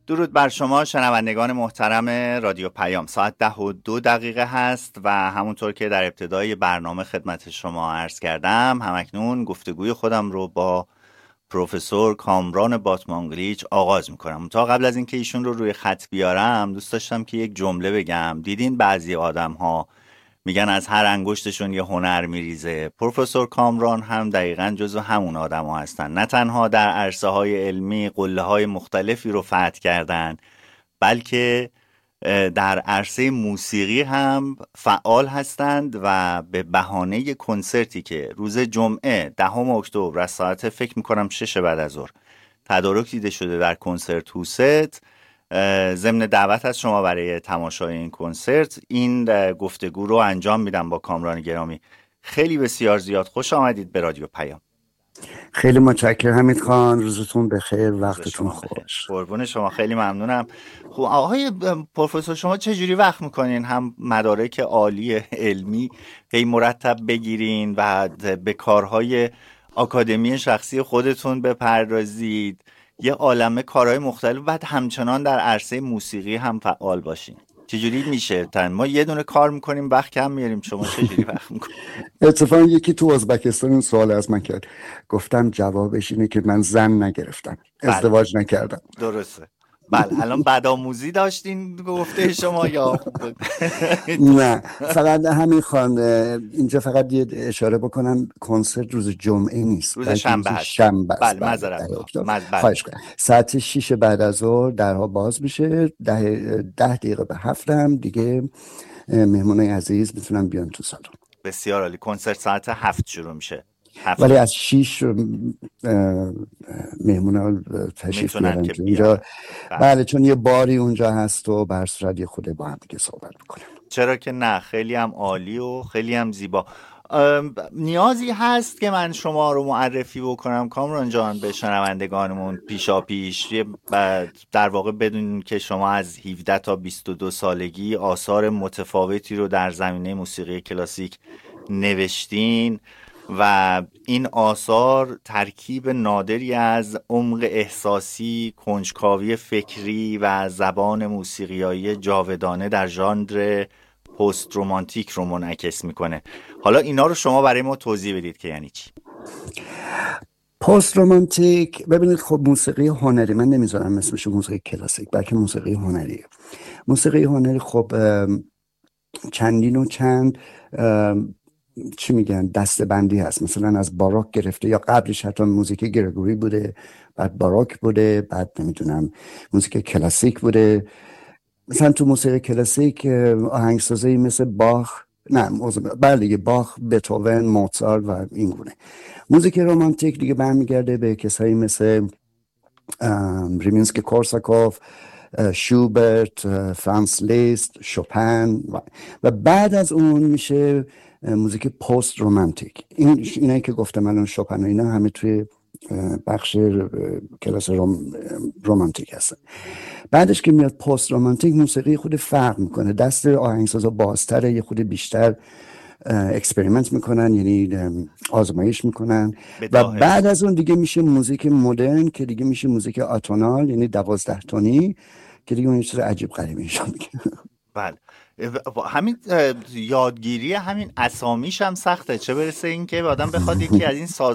درود بر شما شنوندگان محترم رادیو پیام. ساعت 10:02 هست و همونطور که در ابتدای برنامه خدمت شما عرض کردم، همکنون گفتگوی خودم رو با پروفسور کامران باتمانگلیچ آغاز میکنم. تا قبل از اینکه ایشون رو روی خط بیارم دوست داشتم که یک جمله بگم. دیدین بعضی آدم ها میگن از هر انگشتشون یه هنر میریزه. پروفسور کامران هم دقیقاً جزو همون آدم ها هستن. نه تنها در عرصه های علمی قله های مختلفی رو فتح کردن، بلکه در عرصه موسیقی هم فعال هستند و به بهانه کنسرتی که روز جمعه 10 اکتبر از ساعت فکر میکنم 6 بعد از ظهر تدارک دیده شده در کنسرت هوست، ضمن دعوت از شما برای تماشای این کنسرت این گفتگو رو انجام میدم با کامران گرامی. خیلی بسیار زیاد خوش آمدید به رادیو پیام. خیلی متشکرم حمید خان، روزتون بخیر، وقتتون خوش. قربون شما، خیلی ممنونم. خب آقای پروفسور شما چجوری وقت میکنین هم مدارک عالی علمی هی مرتب بگیرین و به کارهای آکادمی شخصی خودتون بپردازید، یه عالمه کارهای مختلف، بعد همچنان در عرصه موسیقی هم فعال باشین؟ چجوری میشه؟ ما یه دونه کار میکنیم وقت کم میاریم، شما چجوری وقت میکنیم؟ اتفاقا یکی تو ازبکستان این سوال از من کرد، گفتم جوابش اینه که من زن نگرفتم، ازدواج نکردم. درسته. بله الان بدآموزی داشتین گفته شما یا نه؟ فقط همین خان اینجا فقط یه اشاره بکنم، کنسرت روز جمعه نیست، روز شنبه هست. شنبه است. بله معذرت خواهش کنم. ساعت 6 بعد از ظهر درها باز میشه، 10 دقیقه به 7 هم دیگه مهمونای عزیز میتونن بیان تو سالن. بسیار عالی. کنسرت ساعت 7 شروع میشه، ولی از 6 مهمونا تشریف بیارن که اینجا. بله چون یه باری اونجا هست و بر صورت یه خود با هم دیگه صحبت بکنیم. چرا که نه، خیلی هم عالی و خیلی هم زیبا. نیازی هست که من شما رو معرفی بکنم کامران جان به شنوندگانمون پیشا پیش، در واقع بدونیم که شما از 17 تا 22 سالگی آثار متفاوتی رو در زمینه موسیقی کلاسیک نوشتین و این آثار ترکیب نادری از عمق احساسی، کنجکاوی فکری و زبان موسیقیایی جاودانه در ژانر پست رومانتیک رو منعکس میکنه. حالا اینا رو شما برای ما توضیح بدید که یعنی چی؟ پست رومانتیک، ببینید خب موسیقی هنری، من نمیذارم اسمش موسیقی کلاسیک بلکه موسیقی هنریه. موسیقی هنری خب چندین و چند چی میگن دسته‌بندی هست، مثلا از باروک گرفته یا قبلش حتی موزیک گرگوری بوده، بعد باروک بوده، بعد نمیدونم موزیک کلاسیک بوده. مثلا تو موسیقی کلاسیک آهنگسازی مثل باخ، بله باخ، بتهوون، موزارت و این گونه. موزیک رمانتیک دیگه برمیگرده به کسایی مثل ریمینسکی کورساکوف، شوبرت، فرانس لیست، شوپن و بعد از اون میشه موزیک پست رومانتیک. اینایی که گفتم الان شوپن و اینا همه توی بخش کلاس رومانتیک هستن. بعدش که میاد پست رومانتیک، موسیقی خود فرق میکنه، دست آهنگسازا بازتره، یه خود بیشتر اکسپریمنت میکنن، یعنی آزمایش میکنن و بعد از اون دیگه میشه موزیک مدرن که دیگه میشه موزیک آتونال، یعنی 12 تونی که دیگه اون چیز عجیب غریبی میشه. بله همین یادگیری همین اسامیش هم سخته، چه برسه این که آدم بخواد یکی از این